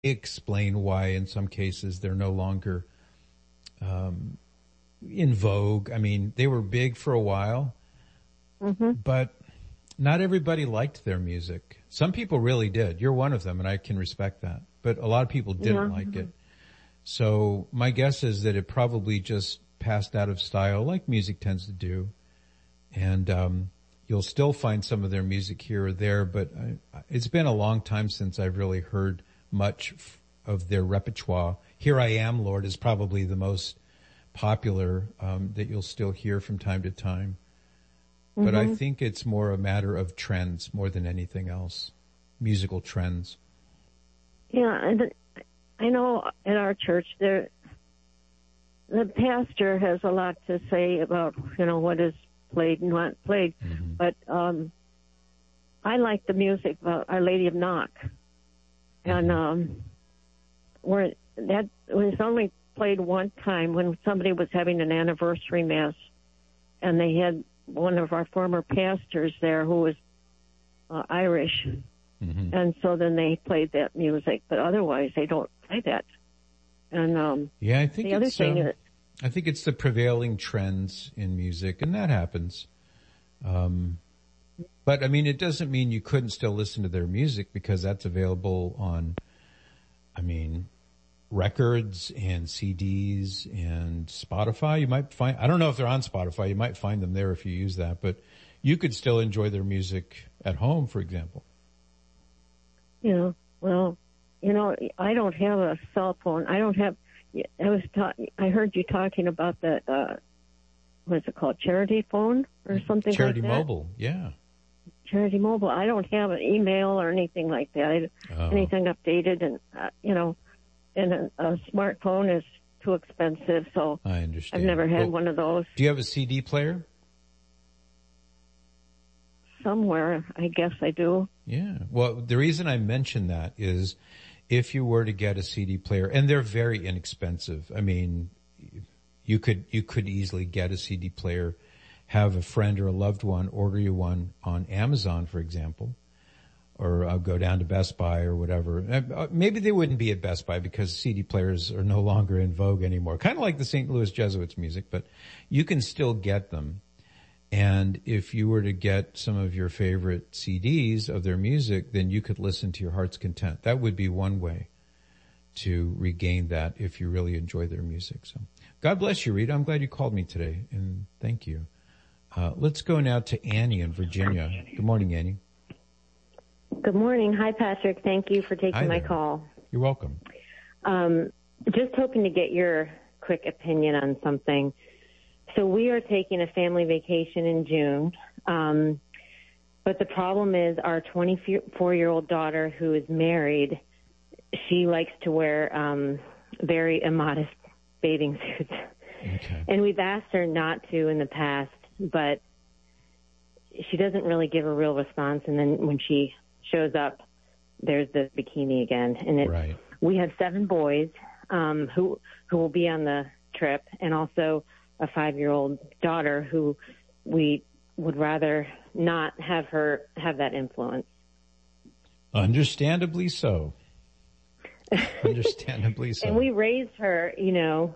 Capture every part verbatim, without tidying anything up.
explain why in some cases they're no longer um, in vogue. I mean, they were big for a while, mm-hmm. but not everybody liked their music. Some people really did. You're one of them, and I can respect that. But a lot of people didn't yeah. like it. So my guess is that it probably just passed out of style, like music tends to do. And um, you'll still find some of their music here or there, but I, it's been a long time since I've really heard much f- of their repertoire. Here I Am, Lord is probably the most popular um, that you'll still hear from time to time. Mm-hmm. But I think it's more a matter of trends more than anything else, musical trends. Yeah, and I know at our church there, the pastor has a lot to say about, you know, what is played and not played. Mm-hmm. But um, I like the music about Our Lady of Knock. And um, where that was only played one time when somebody was having an anniversary mass, and they had one of our former pastors there who was uh, Irish. Mm-hmm. And so then they played that music, but otherwise they don't play that. And um, yeah, I think the other it's, thing um, is, I think it's the prevailing trends in music, and that happens. Um, but I mean, it doesn't mean you couldn't still listen to their music, because that's available on, I mean, records and C Ds and Spotify. You might find, I don't know if they're on Spotify, you might find them there if you use that, but you could still enjoy their music at home, for example. Yeah, well, you know, I don't have a cell phone. I don't have, I was ta- I heard you talking about the, uh, what's it called, Charity phone or something Charity like that? Mobile, yeah. Charity Mobile. I don't have an email or anything like that. I, oh. Anything updated, and, uh, you know, and a, a smartphone is too expensive, so I understand. I've never had well, one of those. Do you have a C D player? Somewhere, I guess I do. Yeah. Well, the reason I mention that is if you were to get a C D player, and they're very inexpensive. I mean, you could, you could easily get a C D player, have a friend or a loved one order you one on Amazon, for example, or uh, go down to Best Buy or whatever. Uh, maybe they wouldn't be at Best Buy because C D players are no longer in vogue anymore. Kind of like the Saint Louis Jesuits music, but you can still get them. And if you were to get some of your favorite C Ds of their music, then you could listen to your heart's content. That would be one way to regain that if you really enjoy their music. So God bless you, Rita. I'm glad you called me today, and thank you. Uh, let's go now to Annie in Virginia. Good morning, Annie. Good morning. Hi, Patrick. Thank you for taking Hi my there. call. You're welcome. Um, just hoping to get your quick opinion on something. So we are taking a family vacation in June, um, but the problem is our twenty-four-year-old daughter who is married, she likes to wear um, very immodest bathing suits. Okay. And we've asked her not to in the past, but she doesn't really give a real response. And then when she shows up, there's the bikini again. And it, right. We have seven boys um, who who will be on the trip, and also a five-year-old daughter who we would rather not have her have that influence. Understandably so. Understandably so. And we raised her, you know,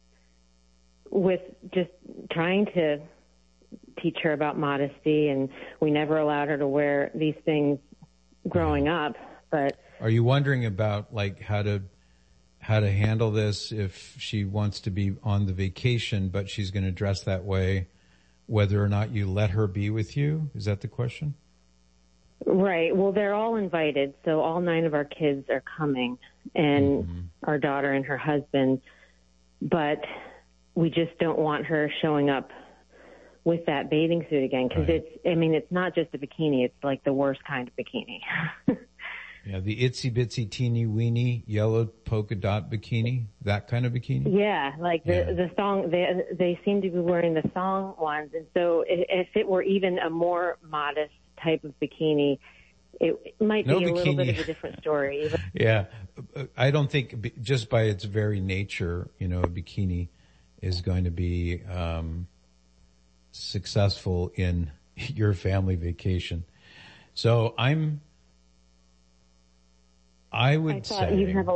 with just trying to teach her about modesty, and we never allowed her to wear these things growing up. But are you wondering about like how to how to handle this if she wants to be on the vacation, but she's going to dress that way, whether or not you let her be with you? Is that the question? Right. Well, they're all invited, so all nine of our kids are coming, and mm-hmm. our daughter and her husband, but we just don't want her showing up with that bathing suit again, because right. it's, I mean, it's not just a bikini, it's like the worst kind of bikini. Yeah, the itsy bitsy teeny weeny yellow polka dot bikini, that kind of bikini? Yeah, like the yeah. the song, they, they seem to be wearing the thong ones. And so if, if it were even a more modest type of bikini, it, it might no be bikini. a little bit of a different story. Yeah, I don't think just by its very nature, you know, a bikini is going to be um successful in your family vacation. So I'm I would I thought say you have a